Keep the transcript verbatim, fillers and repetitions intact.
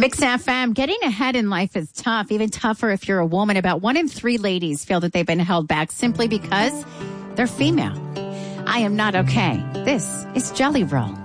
Mix F M, getting ahead in life is tough, even tougher if you're a woman. About one in three ladies feel that they've been held back simply because they're female. I am not okay. This is Jelly Roll.